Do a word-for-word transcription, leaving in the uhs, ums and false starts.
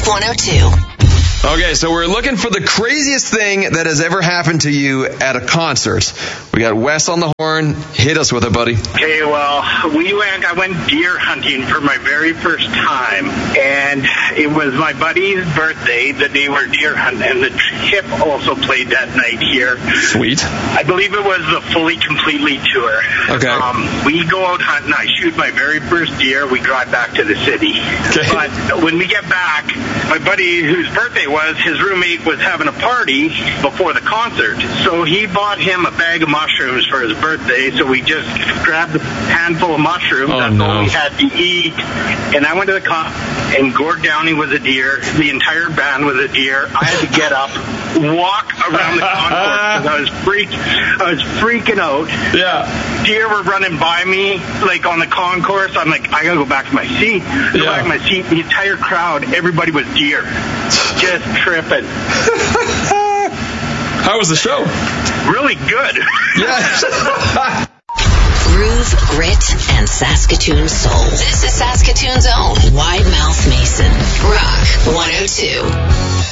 one oh two. Okay, so we're looking for the craziest thing that has ever happened to you at a concert. We got Wes on the horn. Hit us with it, buddy. Okay, well, we went, I went deer hunting for my very first time, and it was my buddy's birthday the day we were deer hunting, and the Hip also played that night here. Sweet. I believe it was the Fully Completely tour. Okay. Um, we go out hunting, I shoot my very first deer, we drive back to the city. Okay. But when we get back, my buddy whose birthday was, his roommate was having a party before the concert. So he bought him a bag of mushrooms for his birthday, so we just grabbed a handful of mushrooms. Oh, That's no. all we had to eat. And I went to the concert, and Gord Downey was a deer. The entire band was a deer. I had to get up, walk around the concourse, because I was freak, I was freaking out. Yeah. Deer were running by me, like on the concourse. I'm like, I gotta go back to my seat. Go Yeah. back to my seat. The entire crowd, everybody was deer. Just tripping. How was the show? Really good. Yeah. Groove, grit, and Saskatoon soul. This is Saskatoon's own Wide Mouth Mason. Rock one oh two.